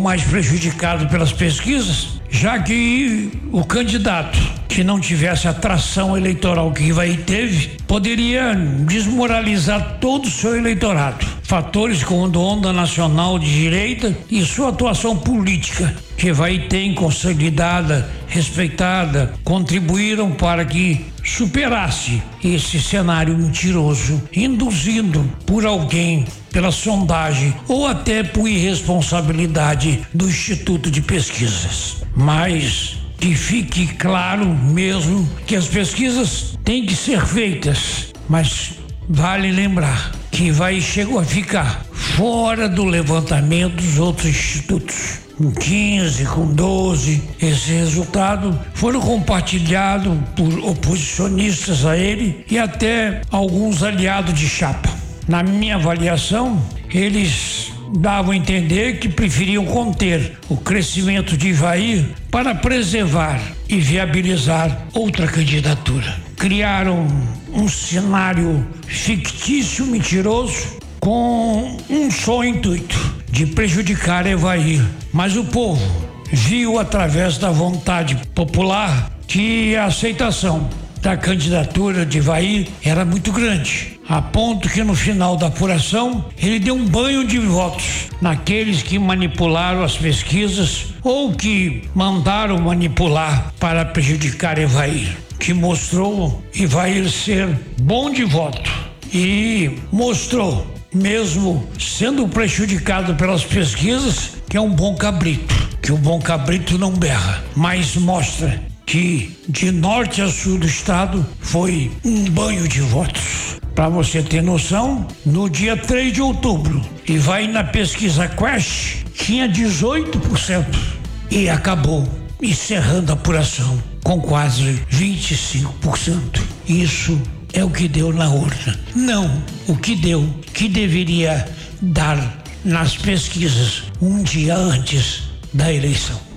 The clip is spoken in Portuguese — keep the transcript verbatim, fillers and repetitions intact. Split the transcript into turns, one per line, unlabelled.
mais prejudicado pelas pesquisas, já que o candidato que não tivesse a atração eleitoral que Ivaí teve, poderia desmoralizar todo o seu eleitorado. Fatores como a onda nacional de direita e sua atuação política, que Ivaí tem consolidada, respeitada, contribuíram para que superasse esse cenário mentiroso, induzindo por alguém, pela sondagem ou até por irresponsabilidade do Instituto de Pesquisas. Mas que fique claro mesmo que as pesquisas têm que ser feitas, mas vale lembrar que Ivaí chegou a ficar fora do levantamento dos outros institutos. Com quinze, com doze, esse resultado foram compartilhados por oposicionistas a ele e até alguns aliados de chapa. Na minha avaliação, eles davam a entender que preferiam conter o crescimento de Ivaí para preservar e viabilizar outra candidatura. Criaram um cenário fictício, mentiroso, com um só intuito: de prejudicar Ivaí. Mas o povo viu através da vontade popular que a aceitação da candidatura de Ivaí era muito grande, a ponto que no final da apuração ele deu um banho de votos naqueles que manipularam as pesquisas ou que mandaram manipular para prejudicar Ivaí, que mostrou Ivaí ser bom de voto e mostrou, mesmo sendo prejudicado pelas pesquisas, que é um bom cabrito, que o bom cabrito não berra, mas mostra que de norte a sul do estado foi um banho de votos. Para você ter noção, no dia três de outubro, Ivaí na pesquisa Quest tinha dezoito por cento e acabou encerrando a apuração com quase vinte e cinco por cento. Isso é o que deu na urna, não o que deu, que deveria dar nas pesquisas um dia antes da eleição.